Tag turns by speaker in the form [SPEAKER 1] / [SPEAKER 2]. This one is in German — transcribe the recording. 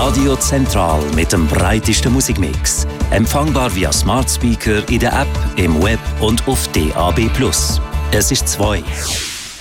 [SPEAKER 1] Radio Zentral mit dem breitesten Musikmix. Empfangbar via Smart Speaker in der App, im Web und auf DAB+. Es ist 2.